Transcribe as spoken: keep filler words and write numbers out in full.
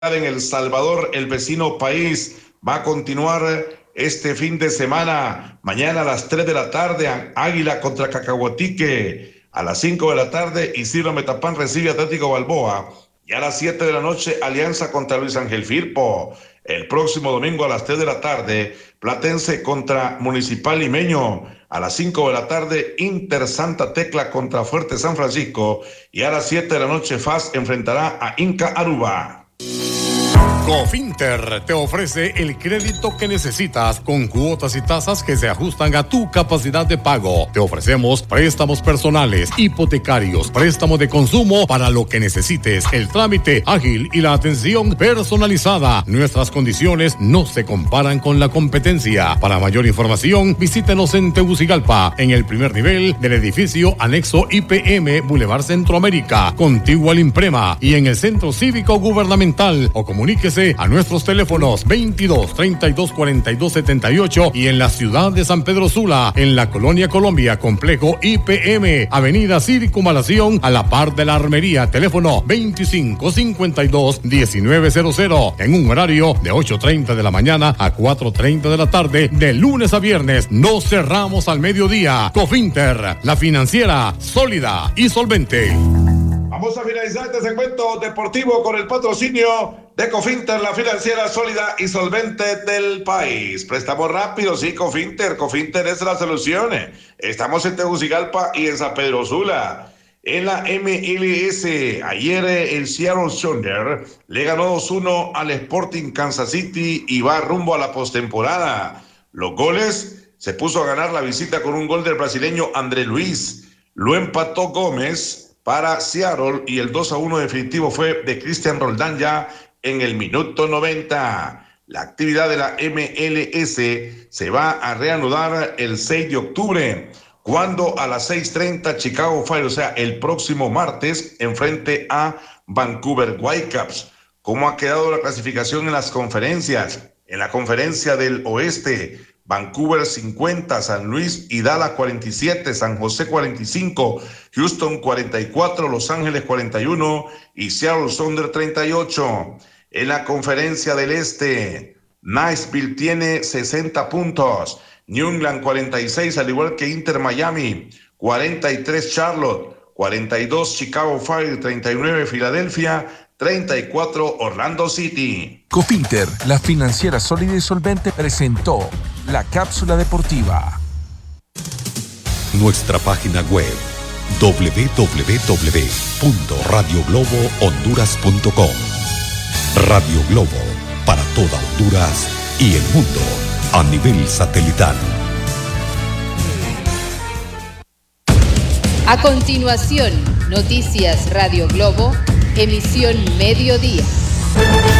en El Salvador, el vecino país, va a continuar este fin de semana. Mañana a las tres de la tarde, Águila contra Cacahuatique. A las cinco de la tarde, Isidro Metapán recibe a Atlético Balboa. Y a las siete de la noche, Alianza contra Luis Ángel Firpo. El próximo domingo a las tres de la tarde, Platense contra Municipal Limeño. A las cinco de la tarde, Inter Santa Tecla contra Fuerte San Francisco. Y a las siete de la noche, F A S enfrentará a Inca Aruba. Cofinter te ofrece el crédito que necesitas con cuotas y tasas que se ajustan a tu capacidad de pago. Te ofrecemos préstamos personales, hipotecarios, préstamos de consumo para lo que necesites, el trámite ágil y la atención personalizada. Nuestras condiciones no se comparan con la competencia. Para mayor información, visítenos en Tegucigalpa, en el primer nivel del edificio anexo I P M Boulevard Centroamérica, contiguo al Imprema, y en el Centro Cívico Gubernamental, o comuníquese a nuestros teléfonos veintidós, treinta y dos, cuarenta y dos, setenta y ocho y en la ciudad de San Pedro Sula, en la Colonia Colombia, complejo I P M, avenida Circunvalación, a la par de la Armería, teléfono veinticinco, cincuenta y dos, diecinueve cero cero, en un horario de ocho treinta de la mañana a cuatro treinta de la tarde, de lunes a viernes. No cerramos al mediodía. Cofinter, la financiera sólida y solvente. Vamos a finalizar este segmento deportivo con el patrocinio de Cofinter, la financiera sólida y solvente del país. Préstamos rápidos, sí, Cofinter. Cofinter es la solución. Estamos en Tegucigalpa y en San Pedro Sula. En la M L S, ayer el Seattle Sounders le ganó dos uno al Sporting Kansas City y va rumbo a la postemporada. Los goles se puso a ganar la visita con un gol del brasileño André Luiz. Lo empató Gómez para Seattle y el dos a uno definitivo fue de Cristian Roldán ya en el minuto noventa. La actividad de la M L S se va a reanudar el seis de octubre, cuando a las seis treinta Chicago Fire, o sea, el próximo martes, enfrente a Vancouver Whitecaps. ¿Cómo ha quedado la clasificación en las conferencias? En la conferencia del oeste, Vancouver cincuenta, San Luis y Dallas cuarenta y siete, San José cuarenta y cinco, Houston cuarenta y cuatro, Los Ángeles cuarenta y uno y Seattle Sounders treinta y ocho. En la conferencia del este, Nashville tiene sesenta puntos, New England cuarenta y seis, al igual que Inter Miami, cuarenta y tres Charlotte, cuarenta y dos Chicago Fire, treinta y nueve Filadelfia, treinta y cuatro Orlando City. Cofinter, la financiera sólida y solvente, presentó la cápsula deportiva. Nuestra página web doble u doble u doble u punto radio globo honduras punto com. Radio Globo, para toda Honduras y el mundo a nivel satelital. A continuación, Noticias Radio Globo, emisión mediodía.